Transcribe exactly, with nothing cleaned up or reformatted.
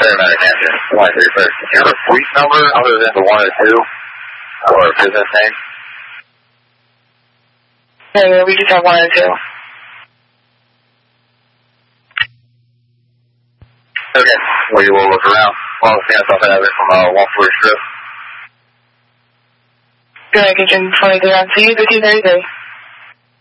Paramedic engine, one three first. Do you have a suite number other than the one or two? Or a business name? No, yeah, we just have one or two. Okay, we will look around. Well, I'll see myself out of it from uh, one forty strip. Paramedic engine twenty-three on C, fifteen thirty-three.